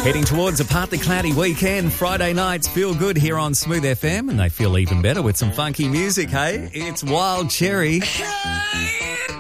Heading towards a partly cloudy weekend, Friday nights feel good here on Smooth FM, and they feel even better with some funky music, hey? It's Wild Cherry.